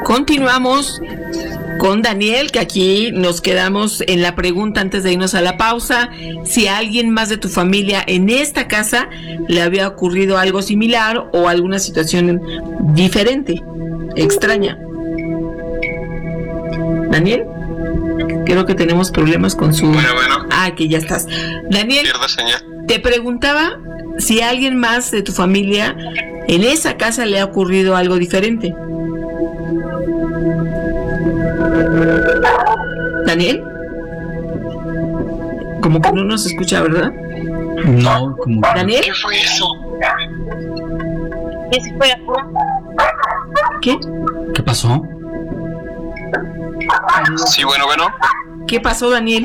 Continuamos con Daniel, que aquí nos quedamos en la pregunta antes de irnos a la pausa. Si a alguien más de tu familia en esta casa le había ocurrido algo similar o alguna situación diferente, extraña. Daniel, creo que tenemos problemas con su... Bueno. Ah, que ya estás. Daniel, Pierdo señal. te preguntaba si a alguien más de tu familia en esa casa le ha ocurrido algo diferente. Daniel, como que no nos escucha, ¿verdad? No, como que... Daniel, ¿Qué fue eso? ¿qué? ¿Qué pasó? Sí, bueno. ¿Qué pasó, Daniel?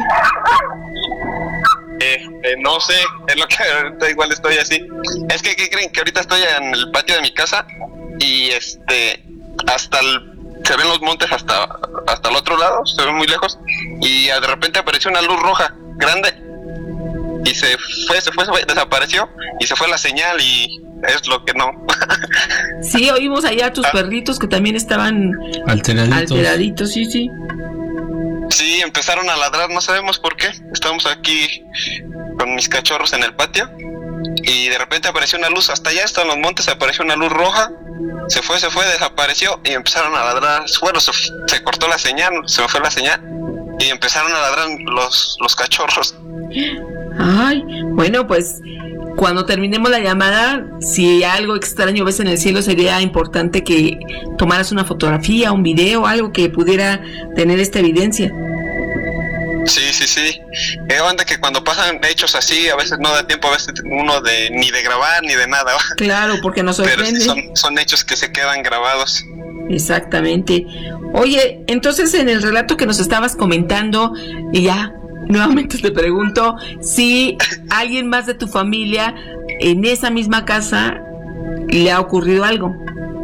No sé, es lo que ahorita igual estoy así. Es que, ¿qué creen? Que ahorita estoy en el patio de mi casa y se ven los montes hasta el otro lado, se ven muy lejos, y de repente apareció una luz roja grande y se fue, desapareció y se fue la señal y es lo que no. Sí, oímos allá a tus perritos que también estaban alteraditos, sí. Sí, empezaron a ladrar, no sabemos por qué. Estamos aquí con mis cachorros en el patio y de repente apareció una luz, hasta allá hasta en los montes apareció una luz roja, se fue, desapareció y empezaron a ladrar. Bueno, se cortó la señal, se me fue la señal y empezaron a ladrar los cachorros. Ay, bueno, pues cuando terminemos la llamada, si algo extraño ves en el cielo, sería importante que tomaras una fotografía, un video, algo que pudiera tener esta evidencia. Sí. Onda que cuando pasan hechos así, a veces no da tiempo, a veces uno ni de grabar ni de nada. Claro, porque nos sorprende. Pero sí son hechos que se quedan grabados. Exactamente. Oye, entonces en el relato que nos estabas comentando, y ya nuevamente te pregunto si alguien más de tu familia en esa misma casa le ha ocurrido algo.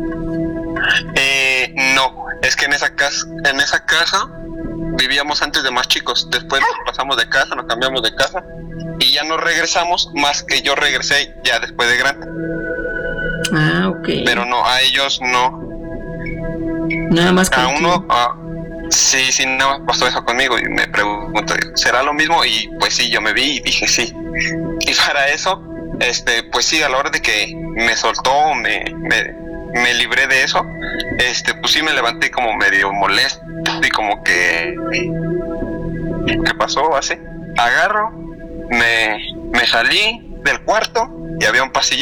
No, es que en esa casa vivíamos antes de más chicos. Después nos pasamos de casa, nos cambiamos de casa y ya no regresamos, más que yo regresé ya después de grande. Ah, ok. Pero no, a ellos no. Nada más a uno. Sí, nada más pasó eso conmigo y me pregunto, ¿será lo mismo? Y pues sí, yo me vi y dije sí. Y para eso, pues sí, a la hora de que me soltó, me libré de eso, pues sí me levanté como medio molesto y como que ¿qué pasó? Así, agarro, me salí del cuarto y había un pasillo